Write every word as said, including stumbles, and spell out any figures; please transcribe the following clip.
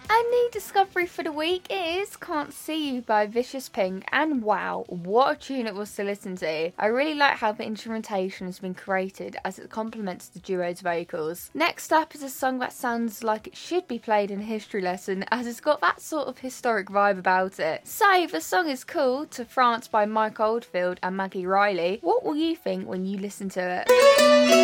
A new discovery for the week is Can't See You by Vicious Pink, and wow, what a tune it was to listen to. I really like how the instrumentation has been created as it complements the duo's vocals. Next up is a song that sounds like it should be played in a history lesson as it's got that sort of historic vibe about it. So the song is called To France by Mike Oldfield and Maggie Riley. What will you think when you listen to it?